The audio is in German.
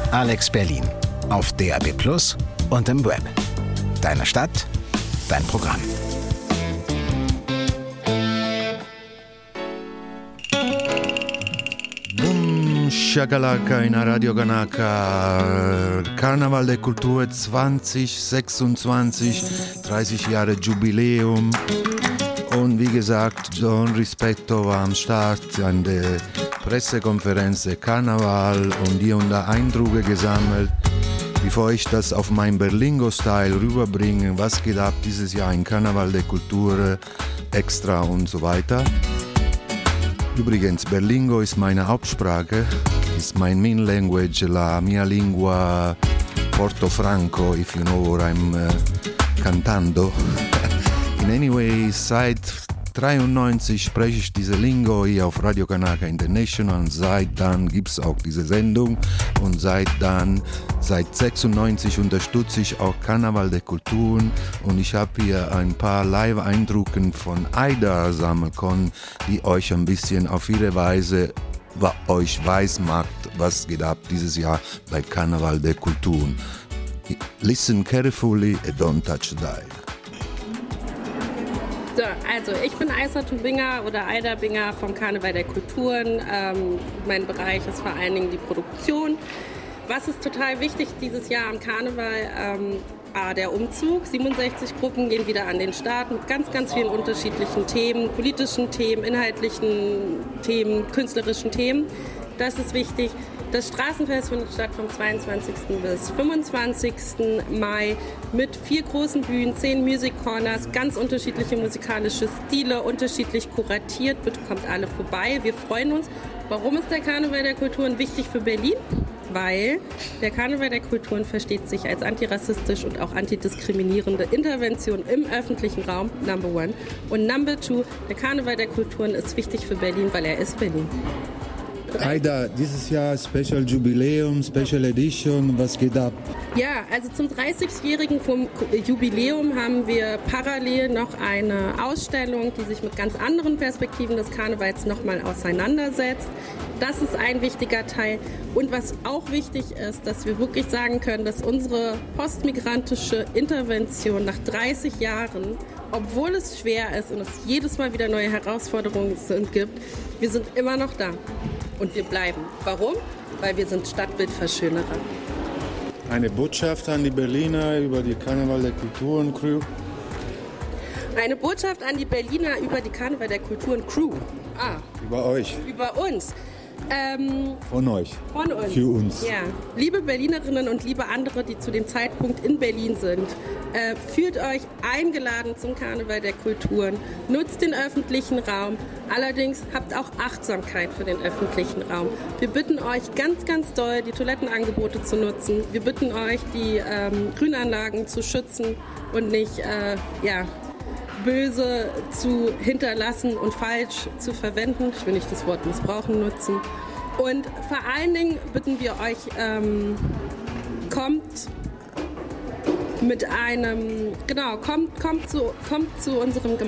Alex Berlin auf DAB+ und im Web. Deine Stadt, dein Programm. Shakalaka in Radio Kanaka, Karneval der Kultur 2026, 30 Jahre Jubiläum. Und wie gesagt, Don Rispetto war am Start an der Pressekonferenz der Karneval und hier und da Eindrücke gesammelt. Bevor ich das auf mein Berlingo-Style rüberbringe, was geht ab dieses Jahr in Karneval der Kultur, extra und so weiter. Übrigens, Berlingo ist meine Hauptsprache, ist mein main language, la mia lingua Portofranco, if you know what I'm cantando. In any way, seit 1993 spreche ich diese Lingo hier auf Radio Kanaka International und seit dann gibt es auch diese Sendung und seit 1996 unterstütze ich auch Karneval der Kulturen und ich habe hier ein paar Live-Eindrücke von Aida sammeln können, die euch ein bisschen auf ihre Weise euch weiß macht, was geht ab dieses Jahr bei Karneval der Kulturen. Listen carefully and don't touch the dial. So, also ich bin Aissatou Binger oder Aida Binger vom Karneval der Kulturen. Mein Bereich ist vor allen Dingen die Produktion. Was ist total wichtig dieses Jahr am Karneval? Der Umzug. 67 Gruppen gehen wieder an den Start mit ganz, ganz vielen unterschiedlichen Themen, politischen Themen, inhaltlichen Themen, künstlerischen Themen. Das ist wichtig. Das Straßenfest findet statt vom 22. bis 25. Mai mit 4 großen Bühnen, 10 Music Corners, ganz unterschiedliche musikalische Stile, unterschiedlich kuratiert. Bitte kommt alle vorbei. Wir freuen uns. Warum ist der Karneval der Kulturen wichtig für Berlin? Weil der Karneval der Kulturen versteht sich als antirassistisch und auch antidiskriminierende Intervention im öffentlichen Raum, Number 1. Und Number 2, der Karneval der Kulturen ist wichtig für Berlin, weil er ist Berlin. Aida, dieses Jahr Special Jubiläum, Special Edition, was geht ab? Ja, also zum 30-jährigen Jubiläum haben wir parallel noch eine Ausstellung, die sich mit ganz anderen Perspektiven des Karnevals nochmal auseinandersetzt. Das ist ein wichtiger Teil. Und was auch wichtig ist, dass wir wirklich sagen können, dass unsere postmigrantische Intervention nach 30 Jahren, obwohl es schwer ist und es jedes Mal wieder neue Herausforderungen gibt, wir sind immer noch da. Und wir bleiben. Warum? Weil wir sind Stadtbildverschönerer. Eine Botschaft an die Berliner über die Karneval der Kulturen Crew. Eine Botschaft an die Berliner über die Karneval der Kulturen Crew. Über euch. Über uns. Von euch. Von uns. Für uns. Ja. Liebe Berlinerinnen und liebe andere, die zu dem Zeitpunkt in Berlin sind, fühlt euch eingeladen zum Karneval der Kulturen. Nutzt den öffentlichen Raum. Allerdings habt auch Achtsamkeit für den öffentlichen Raum. Wir bitten euch ganz, ganz doll, die Toilettenangebote zu nutzen. Wir bitten euch, die Grünanlagen zu schützen und nicht böse zu hinterlassen und falsch zu verwenden. Ich will nicht das Wort missbrauchen nutzen. Und vor allen Dingen bitten wir euch, kommt zu unserem